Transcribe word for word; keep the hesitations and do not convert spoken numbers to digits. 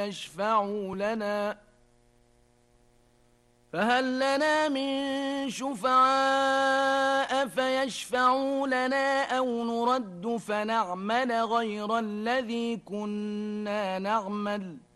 فيشفعوا لنا فهل لنا من شفعاء فيشفعوا لنا أو نرد فنعمل غير الذي كنا نعمل